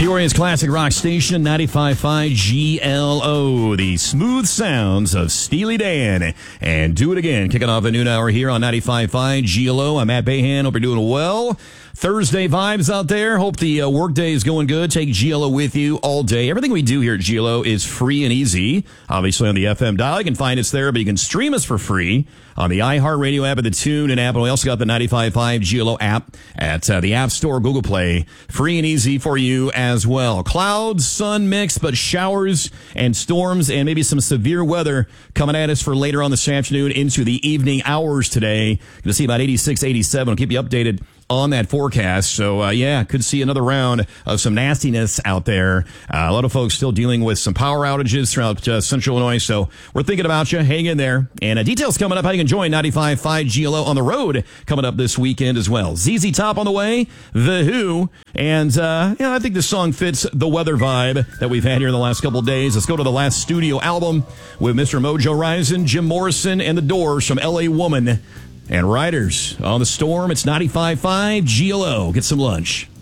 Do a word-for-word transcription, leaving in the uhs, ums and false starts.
Peoria's classic rock station, ninety-five point five G L O. The smooth sounds of Steely Dan. And Do It Again, kicking off the noon hour here on ninety-five point five G L O. I'm Matt Bayhan. Hope you're doing well. Thursday vibes out there. Hope the uh, work day is going good. Take G L O with you all day. Everything we do here at G L O is free and easy. Obviously on the F M dial, you can find us there, but you can stream us for free on the iHeartRadio app and the TuneIn app. And we also got the ninety-five point five G L O app at uh, the App Store, Google Play. Free and easy for you as well. Clouds, sun mix, but showers and storms and maybe some severe weather coming at us for later on this afternoon into the evening hours today. Going to see about eighty-six, eighty-seven. I'll keep you updated on that forecast. So, uh, yeah, could see another round of some nastiness out there. Uh, a lot of folks still dealing with some power outages throughout uh, central Illinois. So we're thinking about you. Hang in there. And uh, details coming up how you can join ninety-five point five G L O on the road coming up this weekend as well. Z Z Top on the way, The Who. And, uh, yeah, I think this song fits the weather vibe that we've had here in the last couple of days. Let's go to the last studio album with Mister Mojo Rising, Jim Morrison, and The Doors from L A Woman. And Riders on the Storm. It's ninety-five point five G L O. Get some lunch.